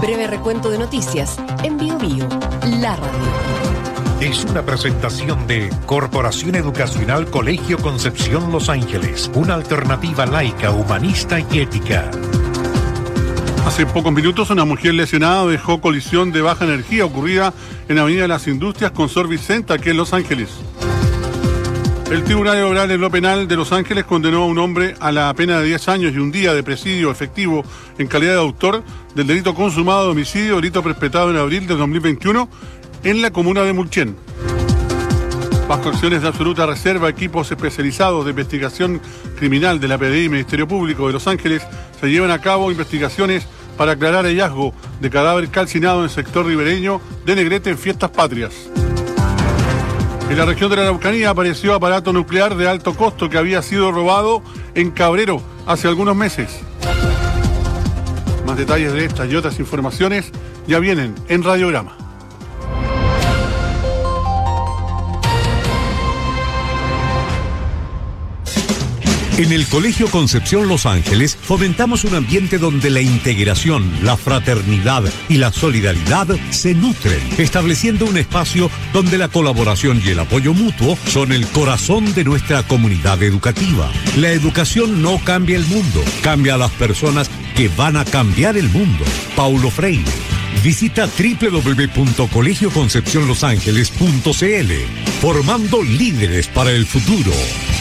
Breve recuento de noticias en BioBio, la radio. Es una presentación de Corporación Educacional Colegio Concepción Los Ángeles, una alternativa laica, humanista y ética. Hace pocos minutos una mujer lesionada dejó colisión de baja energía ocurrida en Avenida de las Industrias con Sor Vicenta, aquí en Los Ángeles. El Tribunal Oral de lo Penal de Los Ángeles condenó a un hombre a la pena de 10 años y un día de presidio efectivo en calidad de autor del delito consumado de homicidio, delito perpetrado en abril de 2021 en la comuna de Mulchen. Bajo acciones de absoluta reserva, equipos especializados de investigación criminal de la PDI y Ministerio Público de Los Ángeles se llevan a cabo investigaciones para aclarar hallazgo de cadáver calcinado en el sector ribereño de Negrete en Fiestas Patrias. En la región de la Araucanía apareció aparato nuclear de alto costo que había sido robado en Cabrero hace algunos meses. Más detalles de estas y otras informaciones ya vienen en Radiograma. En el Colegio Concepción Los Ángeles fomentamos un ambiente donde la integración, la fraternidad y la solidaridad se nutren, estableciendo un espacio donde la colaboración y el apoyo mutuo son el corazón de nuestra comunidad educativa. La educación no cambia el mundo, cambia a las personas que van a cambiar el mundo. Paulo Freire. Visita www.colegioconcepcionlosangeles.cl, formando líderes para el futuro.